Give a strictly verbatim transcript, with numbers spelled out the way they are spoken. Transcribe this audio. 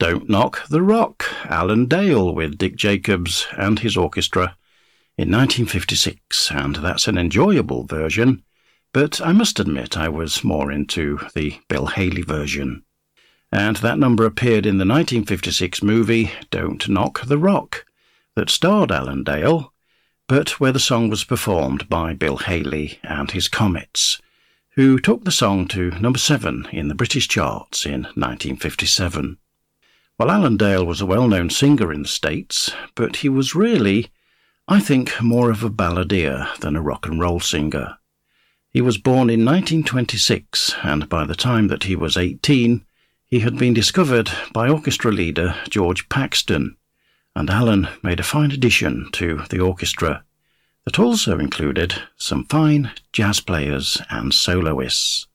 Don't Knock the Rock, Alan Dale with Dick Jacobs and his orchestra in nineteen fifty-six, and that's an enjoyable version, but I must admit I was more into the Bill Haley version. And that number appeared in the nineteen fifty-six movie Don't Knock the Rock, that starred Alan Dale, but where the song was performed by Bill Haley and his Comets, who took the song to number seven in the British charts in nineteen fifty-seven. Well, Alan Dale was a well-known singer in the States, but he was really, I think, more of a balladeer than a rock and roll singer. He was born in nineteen twenty-six, and by the time that he was eighteen, he had been discovered by orchestra leader George Paxton, and Alan made a fine addition to the orchestra that also included some fine jazz players and soloists.